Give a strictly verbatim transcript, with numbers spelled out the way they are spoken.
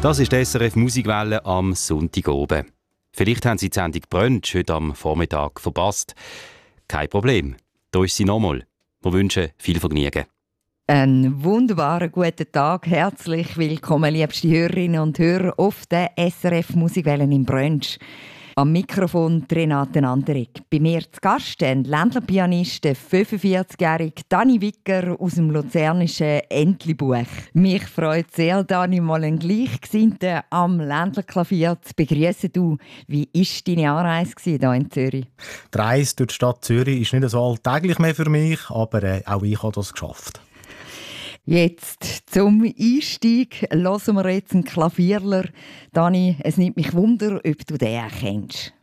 Das ist die S R F Musikwelle am Sonntag oben. Vielleicht haben Sie die Sendung «Brunch» heute am Vormittag verpasst. Kein Problem. Da ist sie nochmal. Wir wünschen viel Vergnügen. Einen wunderbaren guten Tag. Herzlich willkommen, liebste Hörerinnen und Hörer, auf der S R F Musikwelle im Brunch. Am Mikrofon Renate Anderegg. Bei mir zu Gast ein Ländlerpianist, der fünfundvierzigjährige Dani Wicker aus dem luzernischen Entlebuch. Mich freut sehr, Dani, mal einen Gleichgesinnten am Ländlerklavier zu begrüßen. Du, wie war deine Anreise hier in Zürich? Die Reise durch die Stadt Zürich ist nicht so alltäglich mehr für mich, aber äh, auch ich habe das geschafft. Jetzt zum Einstieg hören wir jetzt einen Klavierler. Dani, es nimmt mich Wunder, ob du den kennst.